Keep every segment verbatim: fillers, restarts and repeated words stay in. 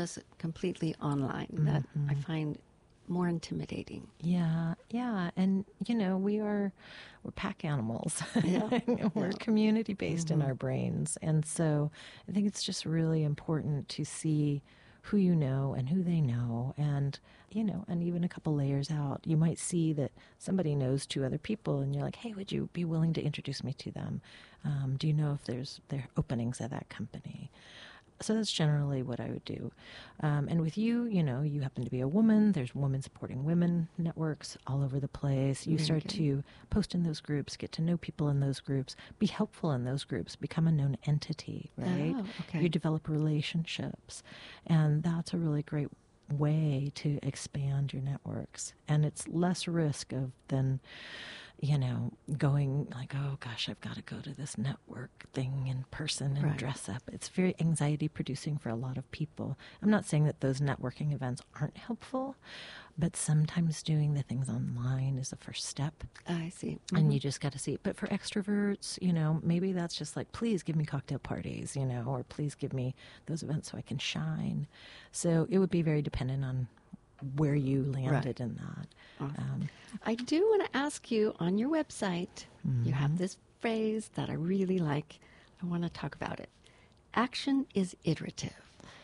us completely online Mm-hmm. that I find more intimidating. Yeah, yeah. And, you know, we are, we're pack animals. Yeah. We're Yeah. community-based Mm-hmm. in our brains. And so I think it's just really important to see who you know and who they know. And, you know, and even a couple layers out, you might see that somebody knows two other people and you're like, hey, would you be willing to introduce me to them? Um, do you know if there's there are openings at that company? So that's generally what I would do. Um, and with you, you know, you happen to be a woman. There's women supporting women networks all over the place. You Very start good. to post in those groups, get to know people in those groups, be helpful in those groups, become a known entity, right? Oh, okay. You develop relationships. And that's a really great way to expand your networks. And it's less risk of than, you know, going like, oh gosh, I've got to go to this network thing in person and Right. dress up. It's very anxiety producing for a lot of people. I'm not saying that those networking events aren't helpful, but sometimes doing the things online is the first step. I see. Mm-hmm. And you just got to see. But for extroverts, you know, maybe that's just like, please give me cocktail parties, you know, or please give me those events so I can shine. So it would be very dependent on where you landed Right. in that. Awesome. Um, I do want to ask you, on your website, Mm-hmm. you have this phrase that I really like. I want to talk about it. Action is iterative.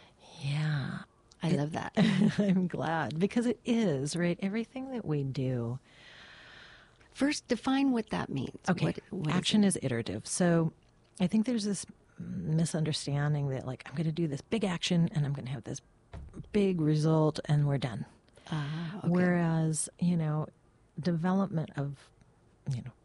yeah. I It- love that. I'm glad, because it is, right? Everything that we do. First, define what that means. Okay, What, what action is, is iterative. So I think there's this misunderstanding that, like, I'm going to do this big action and I'm going to have this big result and we're done. it? Ah, okay. Whereas, you know, development of, you know,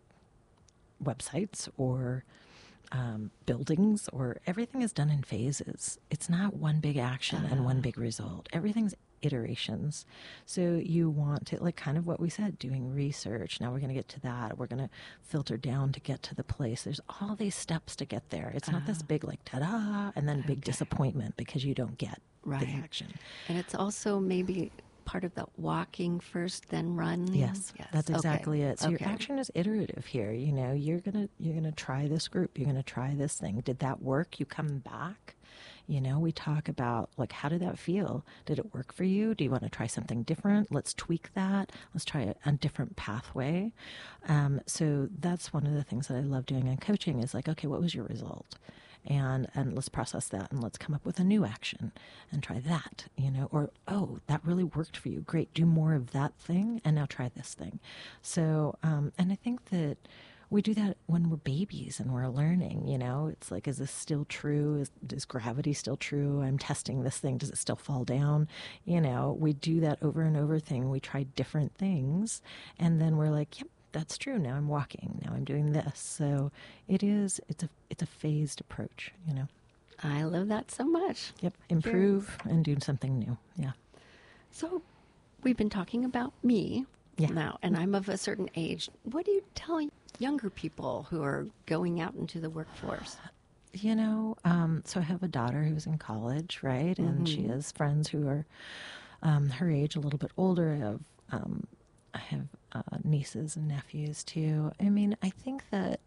websites or um, buildings or everything is done in phases. It's not one big action and one big result. Everything's iterations. So you want to, like, kind of what we said, doing research. Now we're going to get to that. We're going to filter down to get to the place. There's all these steps to get there. It's not this big, like, ta-da, and then big Okay. disappointment because you don't get Right. the action. And it's also maybe part of the walking first, then run. Yes, that's Okay. exactly it. So Okay. your action is iterative here. You know, you're gonna you're gonna try this group. You're gonna try this thing. Did that work? You come back. You know, we talk about, like, how did that feel? Did it work for you? Do you want to try something different? Let's tweak that. Let's try a, a different pathway. Um, so that's one of the things that I love doing in coaching is like, okay, what was your result? And and let's process that and let's come up with a new action and try that, you know, or, oh, that really worked for you. Great. Do more of that thing and now try this thing. So, um, and I think that we do that when we're babies and we're learning, you know, it's like, is this still true? Is, is gravity still true? I'm testing this thing. Does it still fall down? You know, we do that over and over thing. We try different things and then we're like, yep, that's true. Now I'm walking. Now I'm doing this. So it is, it's a, it's a phased approach, you know. I love that so much. Yep. Improve and do something new. Yeah. So we've been talking about me Yeah. now, and I'm of a certain age. What do you tell younger people who are going out into the workforce? You know, um, so I have a daughter who's in college, right? And she Mhm. has friends who are um, her age, a little bit older. I have, um, I have uh, nieces and nephews too. I mean, I think that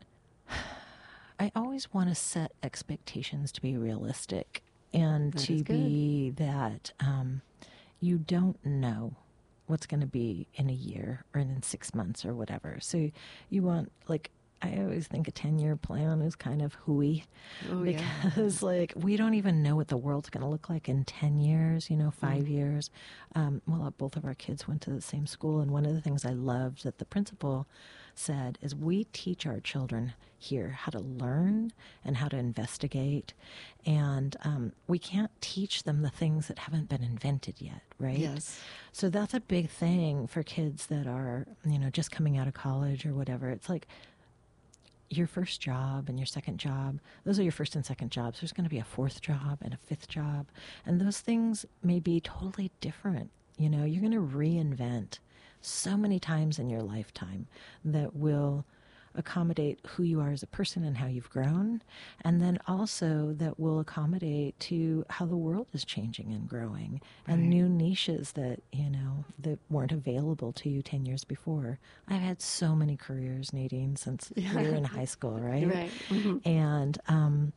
I always want to set expectations to be realistic and That to is good. be that um, you don't know what's going to be in a year or in six months or whatever. So you want, like, I always think a ten-year plan is kind of hooey Oh, yeah. because, like, we don't even know what the world's going to look like in ten years, you know, five Mm. years. Um, well, both of our kids went to the same school, and one of the things I loved that the principal said is we teach our children here how to learn and how to investigate, and um, we can't teach them the things that haven't been invented yet, right? Yes. So that's a big thing for kids that are, you know, just coming out of college or whatever. It's like, your first job and your second job, those are your first and second jobs. There's going to be a fourth job and a fifth job. And those things may be totally different. You know, you're going to reinvent so many times in your lifetime that will accommodate who you are as a person and how you've grown. And then also that will accommodate to how the world is changing and growing and Right. new niches that, you know, that weren't available to you ten years before. I've had so many careers, Nadine, since we were in high school, right? Right. Mhm. And, um,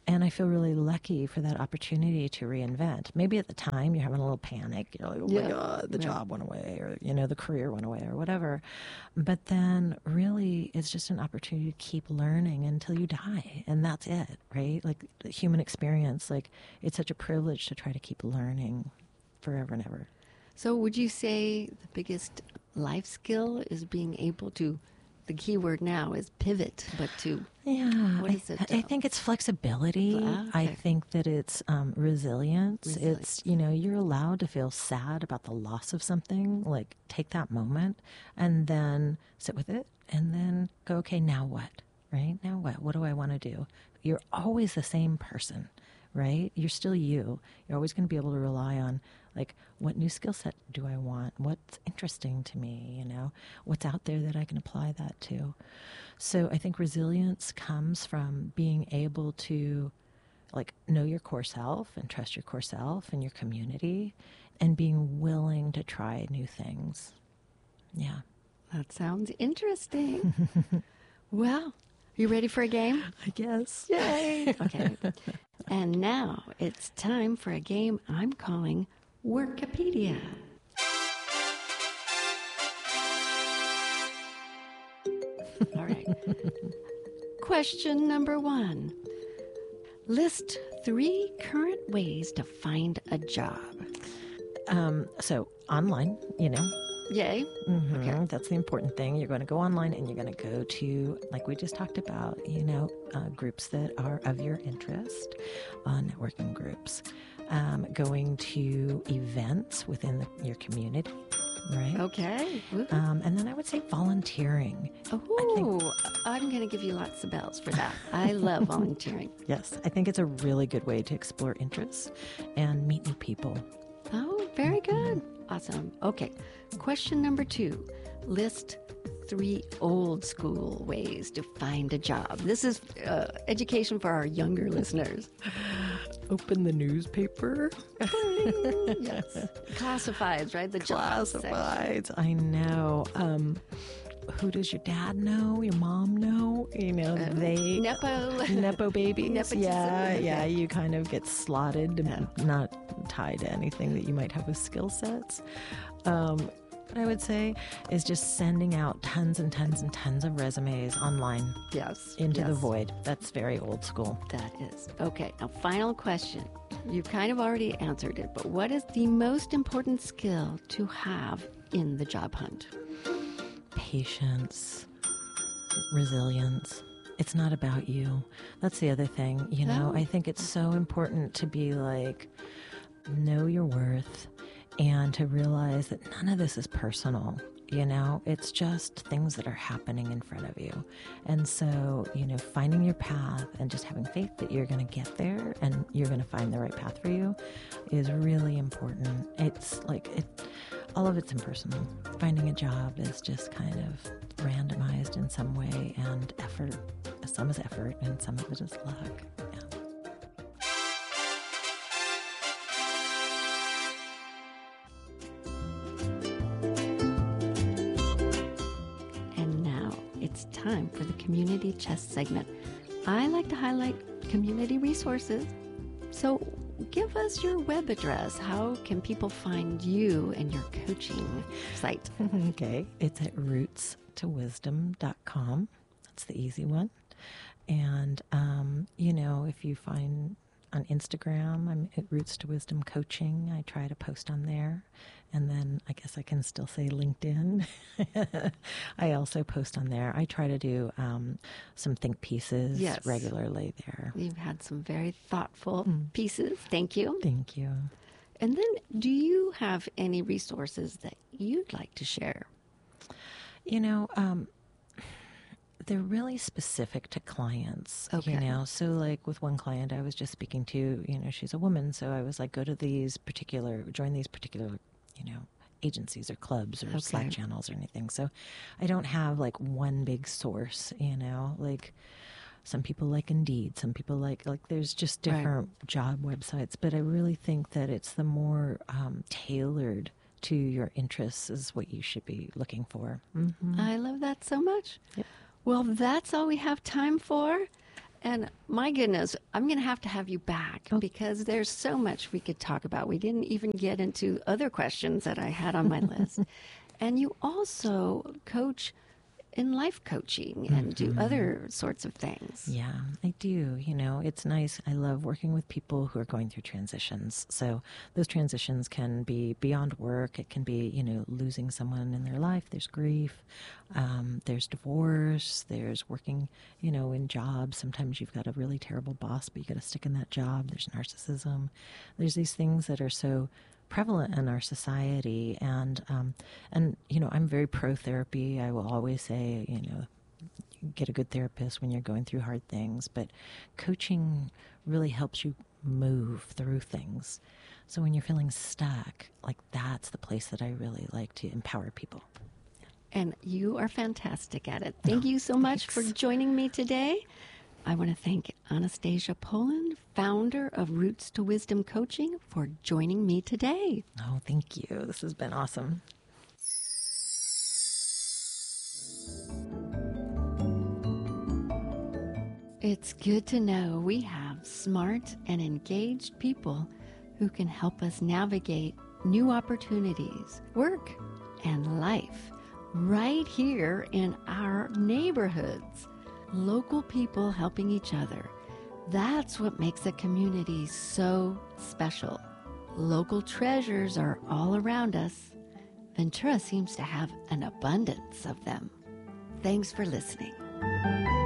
And I feel really lucky for that opportunity to reinvent. Maybe at the time you're having a little panic. You're like, oh Yeah. my God, the Yeah. job went away, or, you know, the career went away, or whatever. But then really it's just an opportunity to keep learning until you die. And that's it, right? Like the human experience, like it's such a privilege to try to keep learning forever and ever. So would you say the biggest life skill is being able to, the key word now is pivot, but to, Yeah, what I, is it? I uh, think it's flexibility. Ah, I okay. think that it's um, resilience. Resilience. It's, you know, you're allowed to feel sad about the loss of something, like take that moment and then sit with it and then go, okay, now what? Right? Now what? What do I want to do? You're always the same person, right? You're still you. You're always going to be able to rely on, like, what new skill set do I want? What's interesting to me? You know, what's out there that I can apply that to? So I think resilience comes from being able to, like, know your core self and trust your core self and your community and being willing to try new things. Yeah. That sounds interesting. Well, you ready for a game? I guess. Yay! Okay. And now it's time for a game I'm calling Workipedia. All right. Question number one. List three current ways to find a job. Um, so online, you know, Yay. hmm Okay. that's the important thing. You're going to go online and you're going to go to, like we just talked about, you know, uh, groups that are of your interest, uh, networking groups, um, going to events within the, your community, right? Okay. Woo. Um, and then I would say volunteering. Oh, I'm going to give you lots of bells for that. I love volunteering. Yes, I think it's a really good way to explore interests and meet new people. Oh, very good. Awesome. Okay. Question number two. List three old school ways to find a job. This is uh, education for our younger listeners. Open the newspaper. Yes. Classifieds, right? The job section. Classifieds. I know. Um, who does your dad know? Your mom know? You know, they Nepo. Nepo babies. Nepotism. Yeah, yeah. Okay. You kind of get slotted, and not tied to anything that you might have with skill sets. Um, what I would say is just sending out tons and tons and tons of resumes online Yes. into the yes. void. That's very old school. That is. Okay. Now, final question. You've kind of already answered it, but what is the most important skill to have in the job hunt? Patience, resilience. It's not about you. That's the other thing. You know, Oh. I think it's so important to be like, know your worth and to realize that none of this is personal. You know, it's just things that are happening in front of you. And so, you know, finding your path and just having faith that you're going to get there and you're going to find the right path for you is really important. It's like, it, all of it's impersonal. Finding a job is just kind of randomized in some way, and effort. Some is effort and some of it is luck. Yeah. And now it's time for the community chest segment. I like to highlight community resources. So give us your web address. How can people find you and your coaching site? Okay, it's at roots to wisdom dot com. That's the easy one. And, um, you know, if you find on Instagram, I'm at Roots to Wisdom Coaching. I try to post on there. And then I guess I can still say LinkedIn. I also post on there. I try to do um, some think pieces Yes. regularly there. You've had some very thoughtful pieces. Thank you. Thank you. And then, do you have any resources that you'd like to share? You know, um, they're really specific to clients, Okay. you know. So like with one client I was just speaking to, you know, she's a woman. So I was like, go to these particular, join these particular, you know, agencies or clubs or Okay. Slack channels or anything. So I don't have like one big source, you know, like some people like Indeed, some people like, like there's just Right. different job websites. But I really think that it's the more um, tailored to your interests is what you should be looking for. Mm-hmm. I love that so much. Yep. Well, that's all we have time for. And my goodness, I'm going to have to have you back Oh. because there's so much we could talk about. We didn't even get into other questions that I had on my list. And you also coach in life coaching and do other sorts of things. Yeah, I do. You know, it's nice. I love working with people who are going through transitions. So those transitions can be beyond work. It can be, you know, losing someone in their life. There's grief. Um, there's divorce. There's working, you know, in jobs. Sometimes you've got a really terrible boss, but you got to stick in that job. There's narcissism. There's these things that are so prevalent in our society, and um, and you know, I'm very pro therapy. I will always say, you know, get a good therapist when you're going through hard things, but coaching really helps you move through things. So when you're feeling stuck, like that's the place that I really like to empower people. And you are fantastic at it. Thank you so much for joining me today. I want to thank Anastasia Poland, founder of Roots to Wisdom Coaching, for joining me today. Oh, thank you. This has been awesome. It's good to know we have smart and engaged people who can help us navigate new opportunities, work, and life right here in our neighborhoods. Local people helping each other. That's what makes a community so special. Local treasures are all around us. Ventura seems to have an abundance of them. Thanks for listening.